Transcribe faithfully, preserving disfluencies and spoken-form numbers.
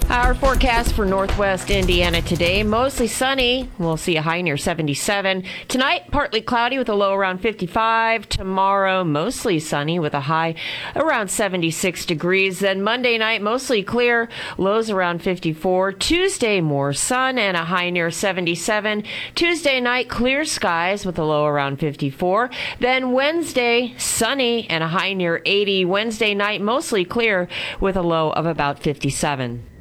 Our forecast for Northwest Indiana today, mostly sunny. We'll see a high near seventy-seven. Tonight, partly cloudy with a low around fifty-five. Tomorrow, mostly sunny with a high around seventy-six degrees. Then Monday night, mostly clear, lows around fifty-four. Tuesday, more sun and a high near seventy-seven. Tuesday night, clear skies with a low around fifty-four. Then Wednesday, sunny and a high near eighty. Wednesday night, mostly clear with a low of about fifty-seven.